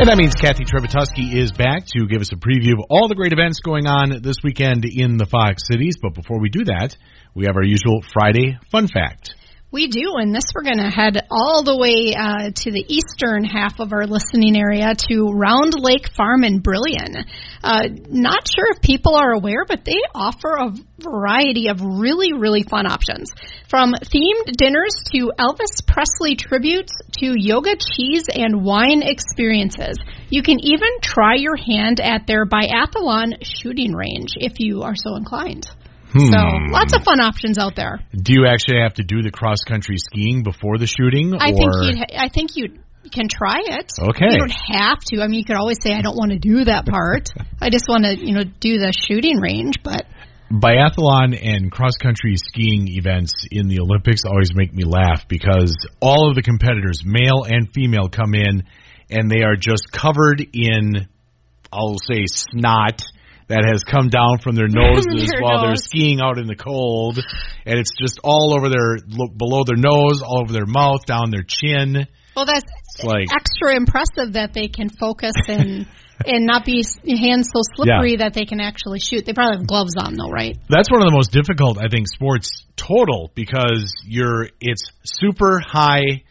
And that means Kathy Trevatuski is back to give us a preview of all the great events going on this weekend in the Fox Cities. But before we do that, we have our usual Friday fun fact. We do, and this we're going to head all the way to the eastern half of our listening area to Round Lake Farm in Brillion. Not sure if people are aware, but they offer a variety of really, really fun options. From themed dinners to Elvis Presley tributes to yoga, cheese, and wine experiences. You can even try your hand at their biathlon shooting range if you are so inclined. So, lots of fun options out there. Do you actually have to do the cross-country skiing before the shooting? I think you can try it. Okay. You don't have to. I mean, you could always say, I don't want to do that part. I just want to, do the shooting range, but... Biathlon and cross-country skiing events in the Olympics always make me laugh because all of the competitors, male and female, come in and they are just covered in, I'll say, snot that has come down from their noses they're skiing out in the cold, and it's just all over below their nose, all over their mouth, down their chin. Well, that's extra impressive that they can focus and not be hands so slippery that they can actually shoot. They probably have gloves on, though, right? That's one of the most difficult, I think, sports total because it's super high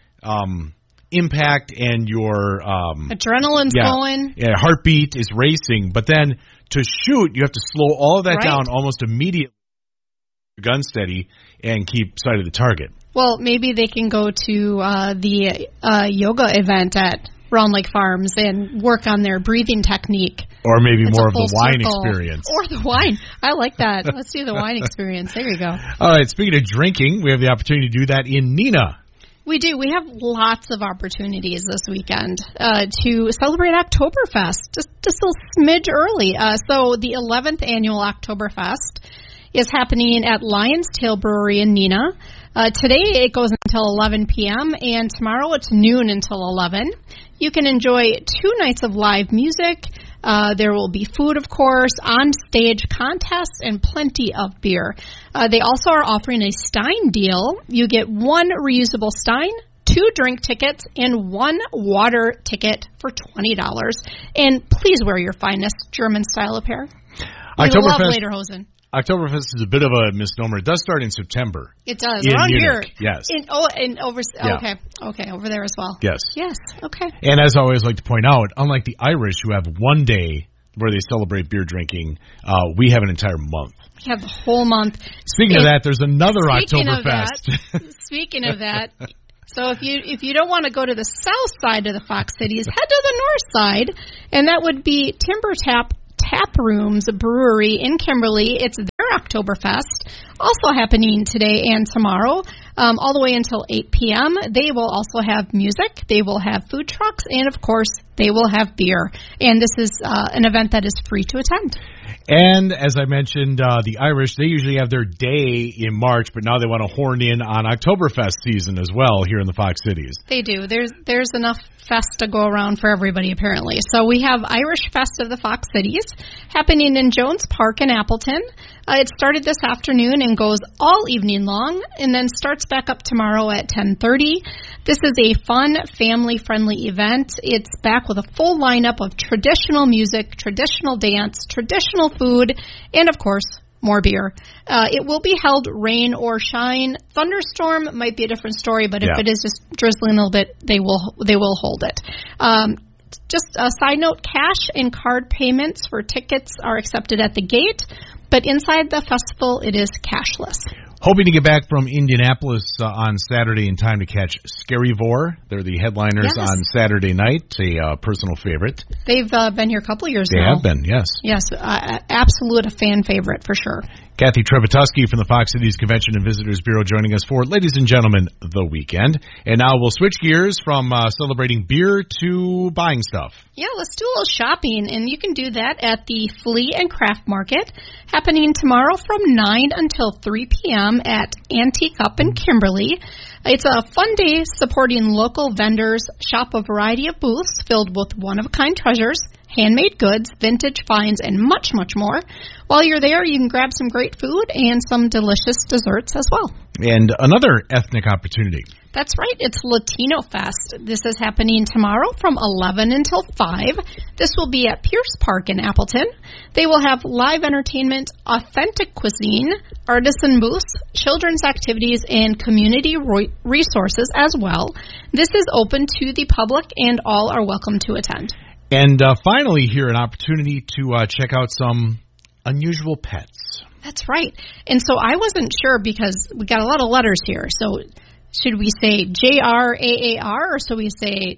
impact and your adrenaline's going. Yeah, heartbeat is racing, but then to shoot, you have to slow all of that down almost immediately, gun steady, and keep sight of the target. Well, maybe they can go to the yoga event at Round Lake Farms and work on their breathing technique. Or maybe more of the wine experience. Or the wine. I like that. Let's do the wine experience. There you go. All right, speaking of drinking, we have the opportunity to do that in Neenah. We do. We have lots of opportunities this weekend to celebrate Oktoberfest, just a smidge early. So the 11th annual Oktoberfest is happening at Lion's Tail Brewery in Neenah. Today it goes until 11 p.m. and tomorrow it's noon until 11. You can enjoy 2 nights of live music. There will be food, of course, on-stage contests, and plenty of beer. They also are offering a Stein deal. You get 1 reusable Stein, 2 drink tickets, and 1 water ticket for $20. And please wear your finest German-style apparel. We love lederhosen. Oktoberfest is a bit of a misnomer. It does start in September. It does. Around here. Yes. Okay, over there as well. Yes. Yes, okay. And as I always like to point out, unlike the Irish who have one day where they celebrate beer drinking, we have an entire month. We have the whole month. Speaking of that, there's another Oktoberfest. Speaking of that, so if you don't want to go to the south side of the Fox Cities, head to the north side, and that would be Timber Tap Rooms Brewery in Kimberly. It's their Oktoberfest, also happening today and tomorrow, all the way until 8 p.m. They will also have music, they will have food trucks, and of course, they will have beer. And this is an event that is free to attend. And as I mentioned, the Irish, they usually have their day in March, but now they want to horn in on Oktoberfest season as well here in the Fox Cities. They do. There's enough fest to go around for everybody, apparently. So we have Irish Fest of the Fox Cities happening in Jones Park in Appleton. It started this afternoon and goes all evening long, and then starts back up tomorrow at 10:30. This is a fun, family-friendly event. It's back with a full lineup of traditional music, traditional dance, traditional food, and, of course, more beer. It will be held rain or shine. Thunderstorm might be a different story, but if it is just drizzling a little bit, they will hold it. Just a side note, cash and card payments for tickets are accepted at the gate, but inside the festival, it is cashless. Hoping to get back from Indianapolis on Saturday in time to catch Scaryvore. They're the headliners on Saturday night, a personal favorite. They've been here a couple of years now. They have been, yes. Yes, absolute fan favorite for sure. Kathy Trevatuski from the Fox Cities Convention and Visitors Bureau joining us for, ladies and gentlemen, the weekend. And now we'll switch gears from celebrating beer to buying stuff. Yeah, let's do a little shopping, and you can do that at the Flea and Craft Market, happening tomorrow from 9 until 3 p.m. at Antique Up in Kimberly. It's a fun day supporting local vendors. Shop a variety of booths filled with one-of-a-kind treasures, handmade goods, vintage finds, and much, much more. While you're there, you can grab some great food and some delicious desserts as well. And another ethnic opportunity. That's right. It's Latino Fest. This is happening tomorrow from 11 until 5. This will be at Pierce Park in Appleton. They will have live entertainment, authentic cuisine, artisan booths, children's activities, and community resources as well. This is open to the public, and all are welcome to attend. And finally, here, an opportunity to check out some unusual pets. That's right. And so I wasn't sure because we got a lot of letters here. So should we say J-R-A-A-R or should we say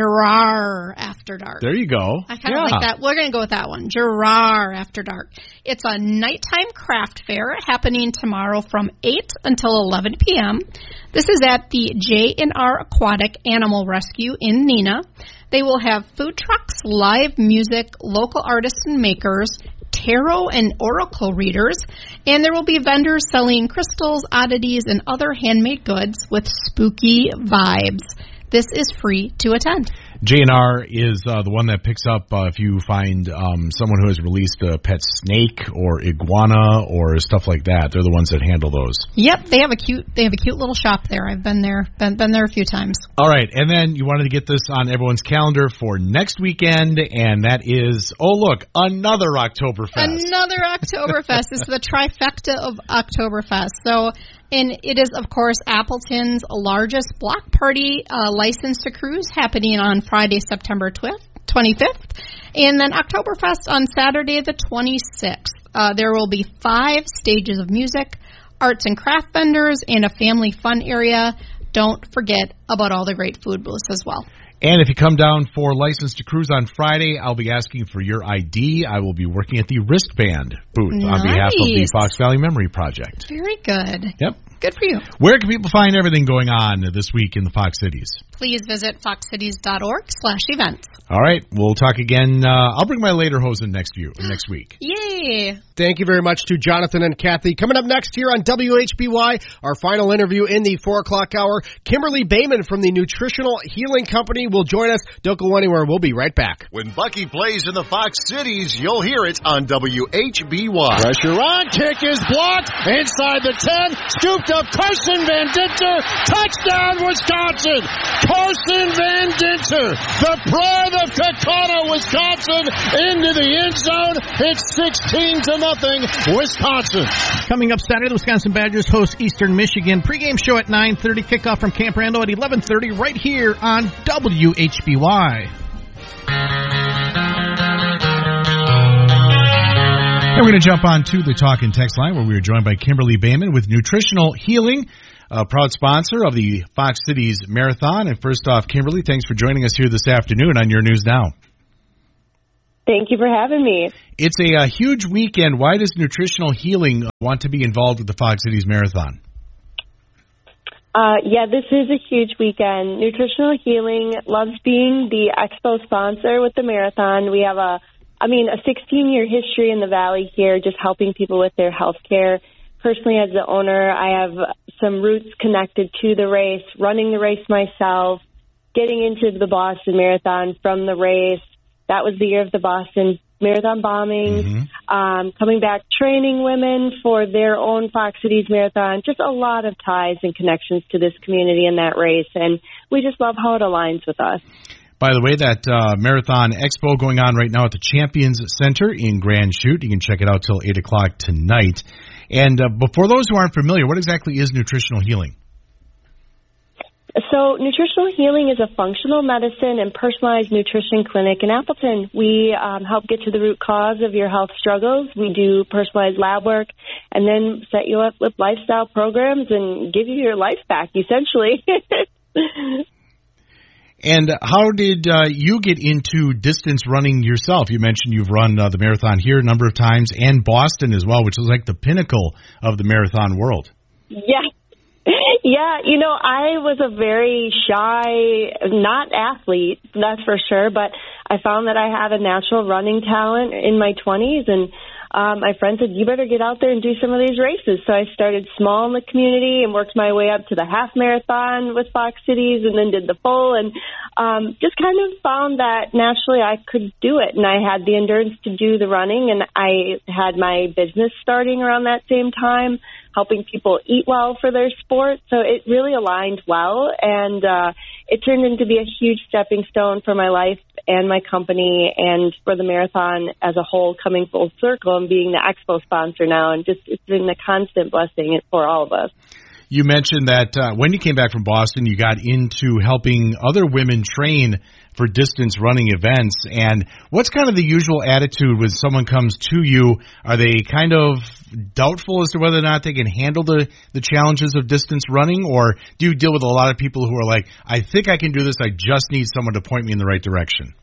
Gerard After Dark? There you go. I kind of like that. We're going to go with that one. Gerard After Dark. It's a nighttime craft fair happening tomorrow from 8 until 11 p.m. This is at the J&R Aquatic Animal Rescue in Neenah. They will have food trucks, live music, local artists and makers, tarot and oracle readers, and there will be vendors selling crystals, oddities, and other handmade goods with spooky vibes. This is free to attend. J&R is the one that picks up if you find someone who has released a pet snake or iguana or stuff like that. They're the ones that handle those. Yep, they have a cute little shop there. I've been there a few times. All right, and then you wanted to get this on everyone's calendar for next weekend, and that is another Oktoberfest. Another Oktoberfest. This is the trifecta of Oktoberfest. And it is, of course, Appleton's largest block party license to cruise happening on Friday, September 25th. And then Oktoberfest on Saturday, the 26th. There will be 5 stages of music, arts and craft vendors, and a family fun area. Don't forget about all the great food booths as well. And if you come down for License to Cruise on Friday, I'll be asking for your ID. I will be working at the wristband booth on behalf of the Fox Valley Memory Project. Very good. Yep. Good for you. Where can people find everything going on this week in the Fox Cities? Please visit foxcities.org/events. All right. We'll talk again. I'll bring my lederhosen next week. Yay. Thank you very much to Jonathan and Kathy. Coming up next here on WHBY, our final interview in the 4 o'clock hour, Kimberly Bayman from the Nutritional Healing Company will join us. Don't go anywhere. We'll be right back. When Bucky plays in the Fox Cities, you'll hear it on WHBY. Pressure on. Kick is blocked. Inside the 10. Scooped up Carson Van Dinter. Touchdown, Wisconsin. Carson Van Dinter, the pride of Kaukauna, Wisconsin, into the end zone. It's 16-0, Wisconsin. Coming up Saturday, the Wisconsin Badgers host Eastern Michigan. Pregame show at 9:30. Kickoff from Camp Randall at 11:30 right here on WHBY. And we're going to jump on to the talk and text line where we are joined by Kimberly Bayman with Nutritional Healing, a proud sponsor of the Fox Cities Marathon. And first off, Kimberly, thanks for joining us here this afternoon on Your News Now. Thank you for having me. It's a huge weekend. Why does Nutritional Healing want to be involved with the Fox Cities Marathon? This is a huge weekend. Nutritional Healing loves being the expo sponsor with the marathon. We have a 16-year history in the Valley here, just helping people with their health care. Personally, as the owner, I have some roots connected to the race, running the race myself, getting into the Boston Marathon from the race. That was the year of the Boston Marathon bombings, coming back, training women for their own Fox Cities Marathon, just a lot of ties and connections to this community and that race, and we just love how it aligns with us. By the way, that Marathon Expo going on right now at the Champions Center in Grand Chute. You can check it out till 8 o'clock tonight. And for those who aren't familiar, what exactly is Nutritional Healing? So Nutritional Healing is a functional medicine and personalized nutrition clinic in Appleton. We help get to the root cause of your health struggles. We do personalized lab work and then set you up with lifestyle programs and give you your life back, essentially. And how did you get into distance running yourself? You mentioned you've run the marathon here a number of times and Boston as well, which is like the pinnacle of the marathon world. Yeah. Yeah, I was a very shy, not athlete, that's for sure, but I found that I had a natural running talent in my 20s, and my friend said, you better get out there and do some of these races. So I started small in the community and worked my way up to the half marathon with Fox Cities and then did the full, and just kind of found that naturally I could do it. And I had the endurance to do the running, and I had my business starting around that same time. helping people eat well for their sport. So it really aligned well, and it turned into be a huge stepping stone for my life and my company and for the marathon as a whole, coming full circle and being the expo sponsor now. And just it's been a constant blessing for all of us. You mentioned that when you came back from Boston, you got into helping other women train for distance running events. And what's kind of the usual attitude when someone comes to you? Are they kind of doubtful as to whether or not they can handle the challenges of distance running? Or do you deal with a lot of people who are like, I think I can do this, I just need someone to point me in the right direction?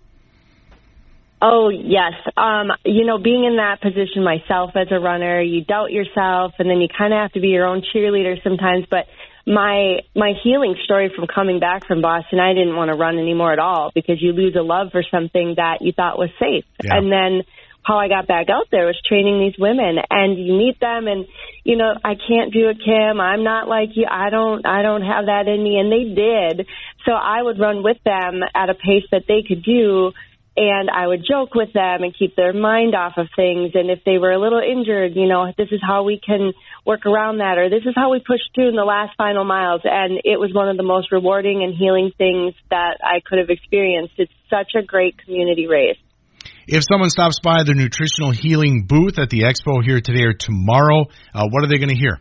Oh, yes. Being in that position myself as a runner, you doubt yourself, and then you kind of have to be your own cheerleader sometimes. But my healing story from coming back from Boston, I didn't want to run anymore at all because you lose a love for something that you thought was safe. Yeah. And then how I got back out there was training these women, and you meet them, and, I can't do it, Kim. I'm not like you. I don't have that in me. And they did. So I would run with them at a pace that they could do. And I would joke with them and keep their mind off of things. And if they were a little injured, this is how we can work around that, or this is how we push through in the last final miles. And it was one of the most rewarding and healing things that I could have experienced. It's such a great community race. If someone stops by the Nutritional Healing booth at the expo here today or tomorrow, what are they going to hear?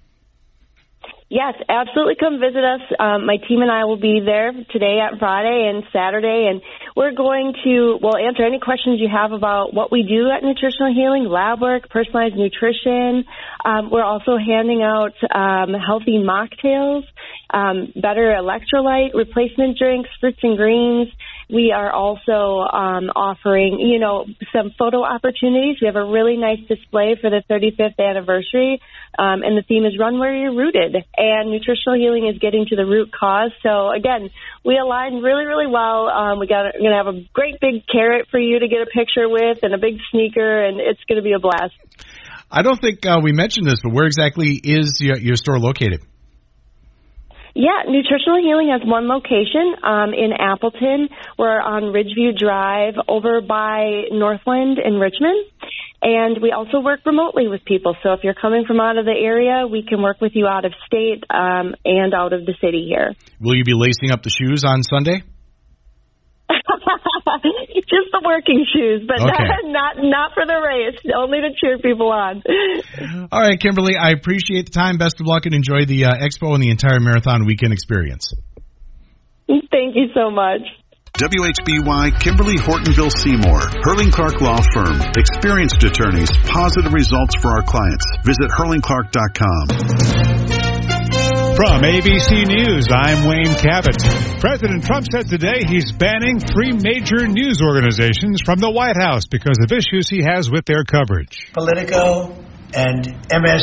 Yes, absolutely. Come visit us. My team and I will be there today, on Friday and Saturday, and we're going to, answer any questions you have about what we do at Nutritional Healing, lab work, personalized nutrition. We're also handing out healthy mocktails, better electrolyte, replacement drinks, fruits and greens. We are also offering, some photo opportunities. We have a really nice display for the 35th anniversary, and the theme is Run Where You're Rooted. And Nutritional Healing is getting to the root cause. So, again, we align really, really well. We're going to have a great big carrot for you to get a picture with and a big sneaker, and it's going to be a blast. I don't think we mentioned this, but where exactly is your store located? Yeah, Nutritional Healing has one location in Appleton. We're on Ridgeview Drive over by Northland in Richmond. And we also work remotely with people. So if you're coming from out of the area, we can work with you out of state and out of the city here. Will you be lacing up the shoes on Sunday? Just the working shoes, but okay. not for the race, only to cheer people on. All right, Kimberly, I appreciate the time. Best of luck and enjoy the expo and the entire marathon weekend experience. Thank you so much. WHBY Kimberly Hortonville Seymour, Hurling Clark Law Firm. Experienced attorneys, positive results for our clients. Visit hurlingclark.com. From ABC News, I'm Wayne Cabot. President Trump said today he's banning 3 major news organizations from the White House because of issues he has with their coverage. Politico and MS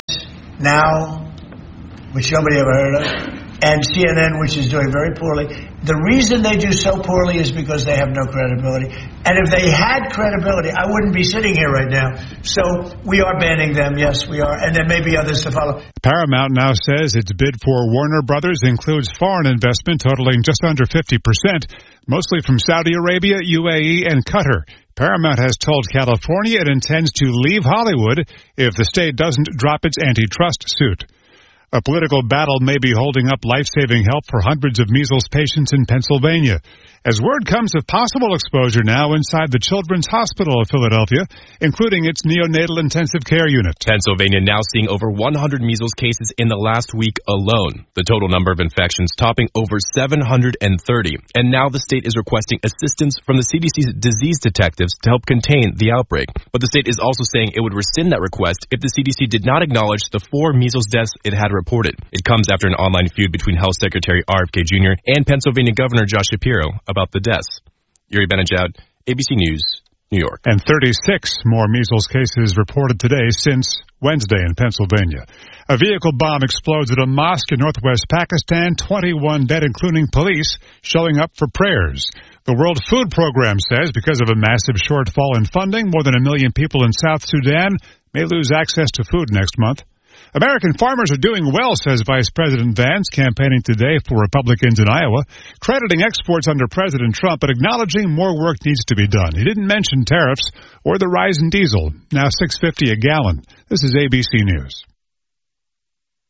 Now, which nobody ever heard of, and CNN, which is doing very poorly. The reason they do so poorly is because they have no credibility. And if they had credibility, I wouldn't be sitting here right now. So we are banning them. Yes, we are. And there may be others to follow. Paramount now says its bid for Warner Brothers includes foreign investment totaling just under 50%, mostly from Saudi Arabia, UAE, and Qatar. Paramount has told California it intends to leave Hollywood if the state doesn't drop its antitrust suit. A political battle may be holding up life-saving help for hundreds of measles patients in Pennsylvania, as word comes of possible exposure now inside the Children's Hospital of Philadelphia, including its neonatal intensive care unit. Pennsylvania now seeing over 100 measles cases in the last week alone, the total number of infections topping over 730. And now the state is requesting assistance from the CDC's disease detectives to help contain the outbreak. But the state is also saying it would rescind that request if the CDC did not acknowledge the 4 measles deaths it had reported. It comes after an online feud between Health Secretary RFK Jr. and Pennsylvania Governor Josh Shapiro about the deaths. Yuri Benajad, ABC News, New York. And 36 more measles cases reported today since Wednesday in Pennsylvania. A vehicle bomb explodes at a mosque in northwest Pakistan, 21 dead, including police showing up for prayers. The World Food Program says because of a massive shortfall in funding, more than 1 million people in South Sudan may lose access to food next month. American farmers are doing well, says Vice President Vance, campaigning today for Republicans in Iowa, crediting exports under President Trump, but acknowledging more work needs to be done. He didn't mention tariffs or the rise in diesel, now $6.50 a gallon. This is ABC News.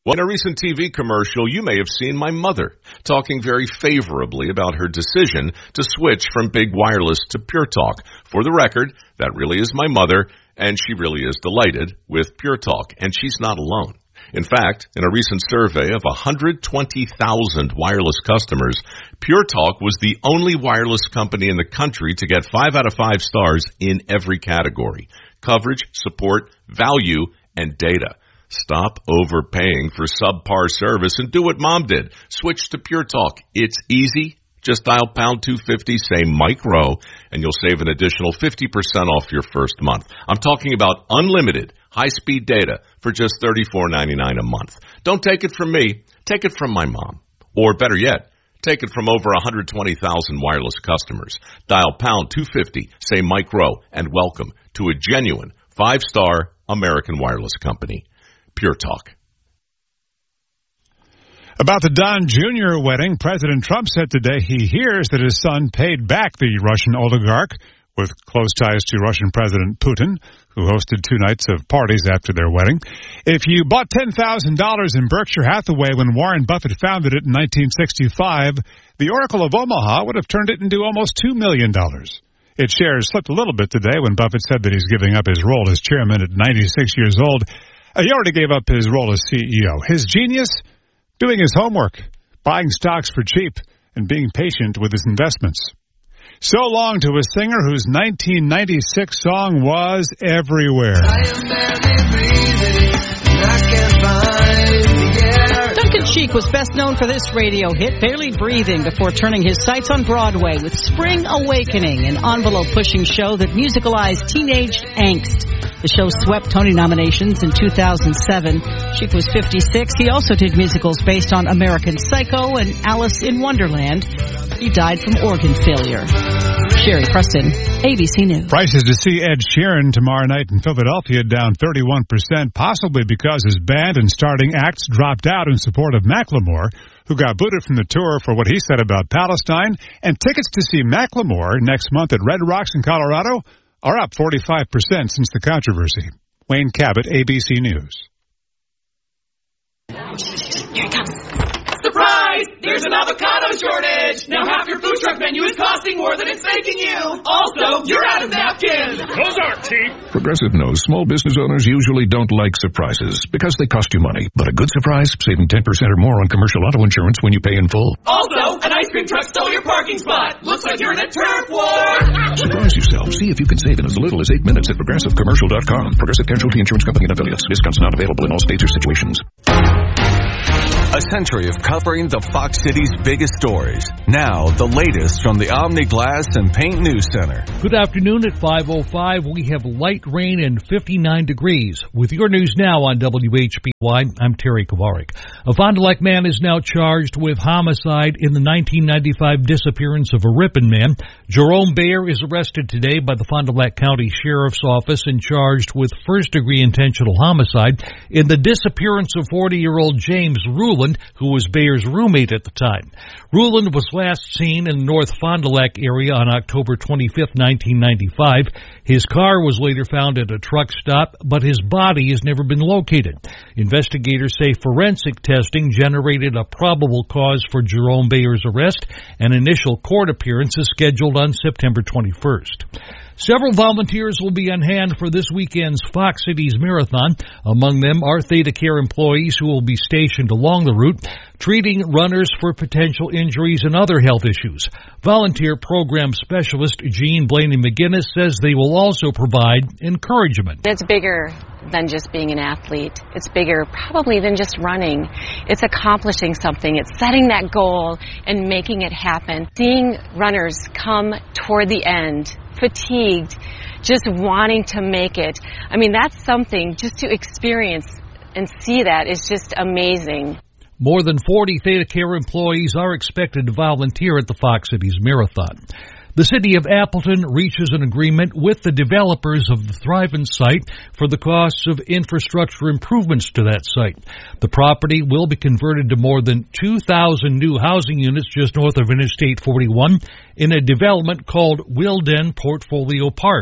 Well, in a recent TV commercial, you may have seen my mother talking very favorably about her decision to switch from big wireless to Pure Talk. For the record, that really is my mother, and she really is delighted with Pure Talk, and she's not alone. In fact, in a recent survey of 120,000 wireless customers, Pure Talk was the only wireless company in the country to get 5 out of 5 stars in every category: coverage, support, value, and data. Stop overpaying for subpar service and do what Mom did. Switch to Pure Talk. It's easy. Just dial pound 250, say Mike Rowe, and you'll save an additional 50% off your first month. I'm talking about unlimited high-speed data for just $34.99 a month. Don't take it from me. Take it from my mom. Or better yet, take it from over 120,000 wireless customers. Dial pound 250, say Mike Rowe, and welcome to a genuine 5-star American wireless company. Pure Talk. About the Don Jr. wedding, President Trump said today he hears that his son paid back the Russian oligarch with close ties to Russian President Putin, who hosted 2 nights of parties after their wedding. If you bought $10,000 in Berkshire Hathaway when Warren Buffett founded it in 1965, the Oracle of Omaha would have turned it into almost $2 million. Its shares slipped a little bit today when Buffett said that he's giving up his role as chairman at 96 years old. He already gave up his role as CEO. His genius? Doing his homework, buying stocks for cheap, and being patient with his investments. So long to a singer whose 1996 song was everywhere. I am barely breathing, and I can't find the air. Duncan Sheik was best known for this radio hit, Barely Breathing, before turning his sights on Broadway with Spring Awakening, an envelope-pushing show that musicalized teenage angst. The show swept Tony nominations in 2007. Sheik was 56. He also did musicals based on American Psycho and Alice in Wonderland. He died from organ failure. Sherry Preston, ABC News. Prices to see Ed Sheeran tomorrow night in Philadelphia down 31%, possibly because his band and starting acts dropped out in support of Macklemore, who got booted from the tour for what he said about Palestine. And tickets to see Macklemore next month at Red Rocks in Colorado are up 45% since the controversy. Wayne Cabot, ABC News. Here it comes. Surprise! There's an avocado shortage! Now half your food truck menu is costing more than it's making you! Also, you're out of napkins! Those aren't cheap! Progressive knows small business owners usually don't like surprises because they cost you money. But a good surprise, saving 10% or more on commercial auto insurance when you pay in full. Also, an ice cream truck stole your parking spot! Looks like you're in a turf war! Surprise yourself. See if you can save in as little as 8 minutes at ProgressiveCommercial.com. Progressive Casualty Insurance Company and Affiliates. Discounts not available in all states or situations. A century of covering the Fox City's biggest stories. Now, the latest from the Omni Glass and Paint News Center. Good afternoon at 5:05. We have light rain and 59 degrees. With your news now on WHBY, I'm Terry Kovarik. A Fond du Lac man is now charged with homicide in the 1995 disappearance of a Ripon man. Jerome Bayer is arrested today by the Fond du Lac County Sheriff's Office and charged with first-degree intentional homicide in the disappearance of 40-year-old James Ruland, who was Bayer's roommate at the time. Ruland was last seen in the North Fond du Lac area on October 25, 1995. His car was later found at a truck stop, but his body has never been located. Investigators say forensic testing generated a probable cause for Jerome Bayer's arrest. An initial court appearance is scheduled on September 21st. Several volunteers will be on hand for this weekend's Fox Cities Marathon. Among them are ThedaCare employees who will be stationed along the route, treating runners for potential injuries and other health issues. Volunteer program specialist Jean Blaney McGinnis says they will also provide encouragement. It's bigger than just being an athlete. It's bigger probably than just running. It's accomplishing something. It's setting that goal and making it happen. Seeing runners come toward the end, fatigued, just wanting to make it. I mean, that's something just to experience and see that is just amazing. More than 40 ThedaCare employees are expected to volunteer at the Fox Cities Marathon. The city of Appleton reaches an agreement with the developers of the Thrivent site for the costs of infrastructure improvements to that site. The property will be converted to more than 2,000 new housing units just north of Interstate 41 in a development called Wilden Portfolio Park.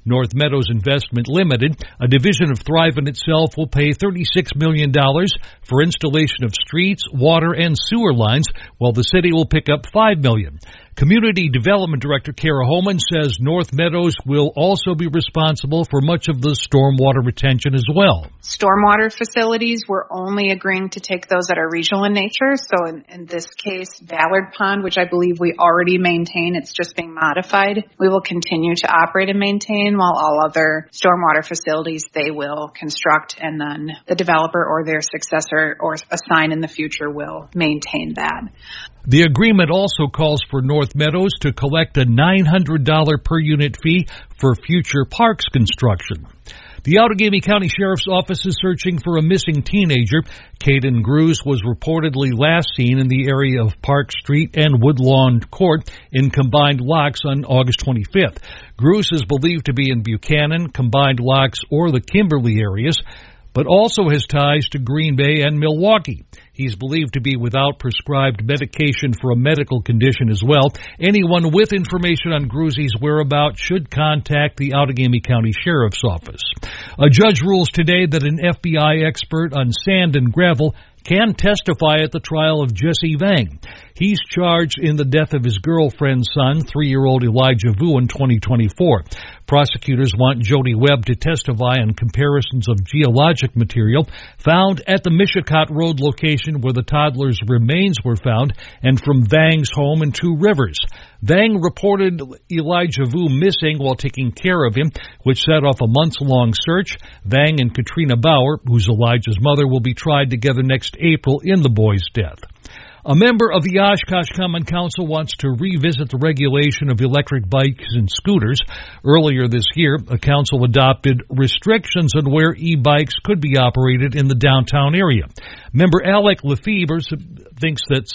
North Meadows Investment Limited, a division of Thrivent itself, will pay $36 million for installation of streets, water, and sewer lines, while the city will pick up $5 million. Community Development Director Kara Holman says North Meadows will also be responsible for much of the stormwater retention as well. Stormwater facilities, we're only agreeing to take those that are regional in nature. So in this case, Ballard Pond, which I believe we already maintain, it's just being modified. We will continue to operate and maintain, while all other stormwater facilities they will construct, and then the developer or their successor or assign in the future will maintain that. The agreement also calls for North Meadows to collect a $900 per unit fee for future parks construction. The Outagamie County Sheriff's Office is searching for a missing teenager. Caden Grusz was reportedly last seen in the area of Park Street and Woodlawn Court in Combined Locks on August 25th. Grusz is believed to be in Buchanan, Combined Locks, or the Kimberly areas, but also has ties to Green Bay and Milwaukee. He's believed to be without prescribed medication for a medical condition as well. Anyone with information on Grusz's whereabouts should contact the Outagamie County Sheriff's Office. A judge rules today that an FBI expert on sand and gravel can testify at the trial of Jesse Vang. He's charged in the death of his girlfriend's son, 3-year-old Elijah Vu, in 2024. Prosecutors want Jody Webb to testify on comparisons of geologic material found at the Mishicot Road location where the toddler's remains were found and from Vang's home in Two Rivers. Vang reported Elijah Vu missing while taking care of him, which set off a months-long search. Vang and Katrina Bauer, who's Elijah's mother, will be tried together next April in the boy's death. A member of the Oshkosh Common Council wants to revisit the regulation of electric bikes and scooters. Earlier this year, the council adopted restrictions on where e-bikes could be operated in the downtown area. Member Alec Lefebvre thinks that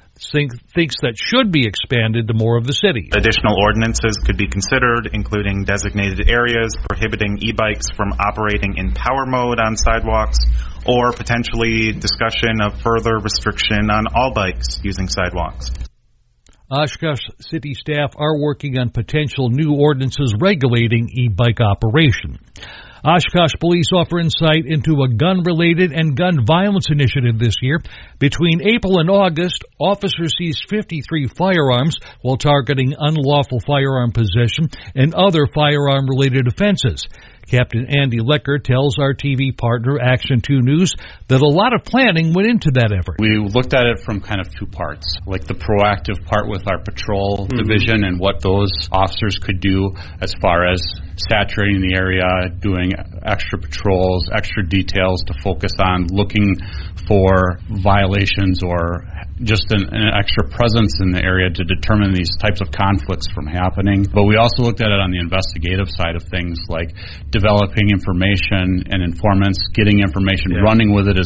should be expanded to more of the city. Additional ordinances could be considered, including designated areas prohibiting e-bikes from operating in power mode on sidewalks, or potentially discussion of further restriction on all bikes using sidewalks. Oshkosh City staff are working on potential new ordinances regulating e-bike operation. Oshkosh police offer insight into a gun-related and gun violence initiative this year. Between April and August, officers seized 53 firearms while targeting unlawful firearm possession and other firearm-related offenses. Captain Andy Lecker tells our TV partner, Action 2 News, that a lot of planning went into that effort. We looked at it from kind of two parts, like the proactive part with our patrol division and what those officers could do as far as saturating the area, doing extra patrols, extra details to focus on looking for violations or just an extra presence in the area to determine these types of conflicts from happening. But we also looked at it on the investigative side of things, like developing information and informants, getting information, running with it as